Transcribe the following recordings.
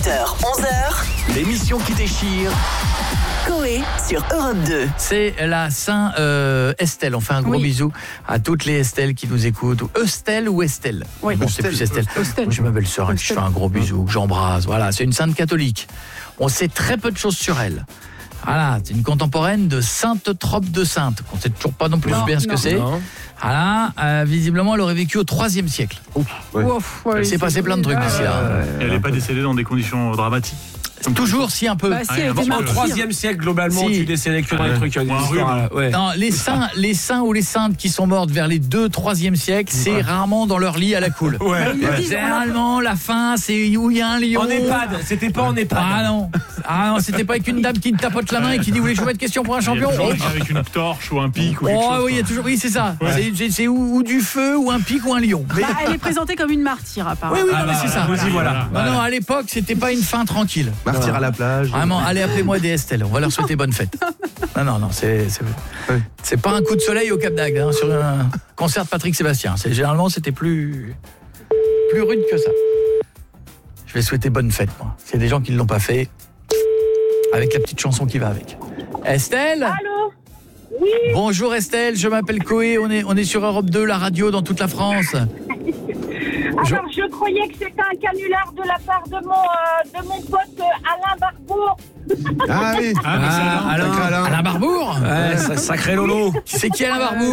8h, 11h, l'émission qui déchire. Coé sur Europe 2. C'est la Saint Estelle. On fait un gros bisou à toutes les Estelle qui nous écoutent. Estelle ou Estelle? Oui. Bon, c'est plus Estelle. Estelle. Moi, j'ai ma belle-sœur à qui je fais un gros bisou, que j'embrasse. Voilà, c'est une sainte catholique. On sait très peu de choses sur elle. Voilà, c'est une contemporaine de Sainte Trope de Sainte. On ne sait toujours pas non plus bien ce que c'est. Voilà, visiblement, elle aurait vécu au 3e siècle. Il s'est passé plein de trucs d'ici là. Elle n'est pas décédée dans des conditions dramatiques. Toujours si un peu. Bah, si, elle était Au martyre. 3e siècle, globalement, Si. tu décédais que dans les trucs. Non, les saints ou les saintes qui sont mortes vers les 2-3e siècle, c'est rarement dans leur lit à la cool. Généralement, la fin, c'est où il y a un lion. En EHPAD, c'était pas en EHPAD. Ah non, c'était pas avec une dame qui te tapote la main et qui dit, voulez-vous mettre question pour un champion? Avec une torche ou un pic ou quelque chose. Oui, il y a toujours, oui, c'est ça. C'est ou du feu ou un pic ou un lion. Bah, elle est présentée comme une martyre, apparemment. Oui, non, mais c'est ça. Voilà. Non, à l'époque, c'était pas une fin tranquille. Partir à la plage. Vraiment, allez, appelez-moi des Estelle. On va leur souhaiter bonne fête. Non, c'est pas un coup de soleil au Cap d'Agde, sur un concert de Patrick Sébastien. Généralement, c'était plus rude que ça. Je vais souhaiter bonne fête, moi. S'il y a des gens qui ne l'ont pas fait, avec la petite chanson qui va avec. Estelle ? Allô ? Oui. Bonjour Estelle, je m'appelle Coé, on est sur Europe 2, la radio dans toute la France. Alors, je croyais que c'était un canular de la part de mon pote Alain Barbour. Ah oui. Alain Barbour ? Ouais, sacré Lolo. C'est qui Alain Barbour ?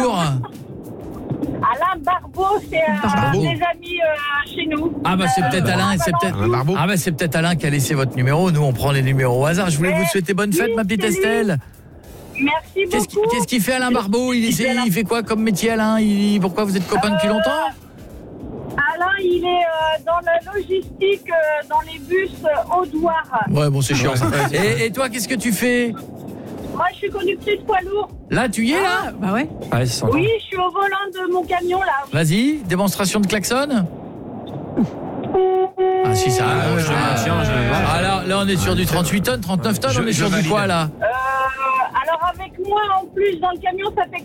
Alain Barbeau, c'est un des amis chez nous. Ah bah c'est peut-être Alain, c'est peut-être Alain qui a laissé votre numéro. Nous on prend les numéros au hasard. Je voulais vous souhaiter bonne fête, ma petite Estelle. Merci beaucoup. Qu'est-ce qu'il fait Alain Barbeau ? Il fait quoi comme métier Alain ? Pourquoi vous êtes copains depuis longtemps ? Alain, il est dans la logistique, dans les bus Audoir. Ouais, bon, c'est chiant ça. Et toi, qu'est-ce que tu fais ? Moi, je suis conductrice poids lourd. Là, tu y es là ? Bah ouais. Oui, je suis au volant de mon camion là. Vas-y, démonstration de klaxon. Ah si, ça. Alors là, on est sur du 38 tonnes, 39 tonnes, on est sur du quoi là ? Alors avec moi en plus dans le camion, ça fait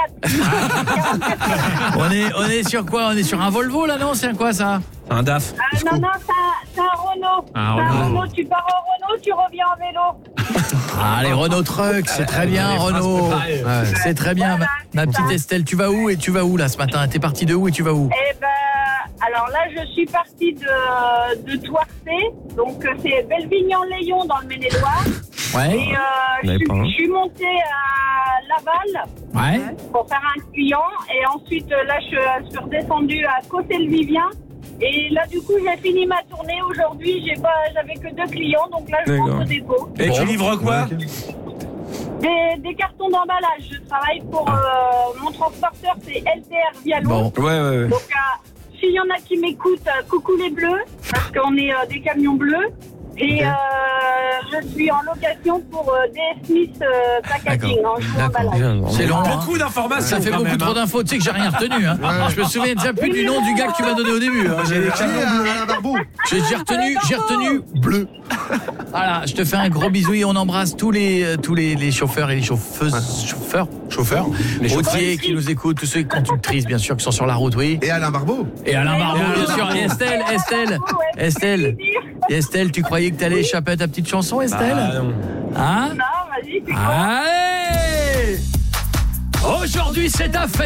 44. On est sur quoi ? On est sur un Volvo là, non ? C'est un quoi ça ? Un DAF. Non, c'est un Renault. Renault, tu pars en Renault, tu reviens en vélo. Ah, les Renault Trucks, c'est très bien, Renault. C'est très bien. Ma petite Estelle, tu vas où et tu vas où là ce matin ? T'es partie de où et tu vas où ? Eh ben, alors là, je suis partie de Toircé, donc c'est Belvignan-Léon dans le Maine-et-Loire. Ouais. Et je suis montée à Laval pour faire un client. Et ensuite, là, je suis redescendue à Côté-le-Vivien. Et là, du coup, j'ai fini ma tournée. Aujourd'hui, j'avais que 2 clients. Donc là, je rentre au dépôt. Et tu livres quoi ? Des cartons d'emballage. Je travaille pour mon transporteur, c'est LTR Vialo. Bon. Ouais. Donc, s'il y en a qui m'écoutent, coucou les bleus, parce qu'on est des camions bleus. Et je suis en location pour DS Smith Packaging. C'est long. Beaucoup d'informations. Ça fait beaucoup trop d'infos. Tu sais que j'ai rien retenu. Hein. Je me souviens déjà plus du nom du gars que tu m'as donné au début. Hein. Alain Barbeau. J'ai retenu bleu. Voilà, je te fais un gros bisou et on embrasse tous les chauffeurs et les chauffeurs, les routiers qui nous écoutent, tous ceux conductrices bien sûr qui sont sur la route, oui. Et Alain Barbeau. Et Alain Barbeau bien sûr. Et Estelle, tu croyais que t'allais échapper à ta petite chanson, Estelle ? Hein ? Non, vas-y, tu Allez ! Aujourd'hui c'est ta fête.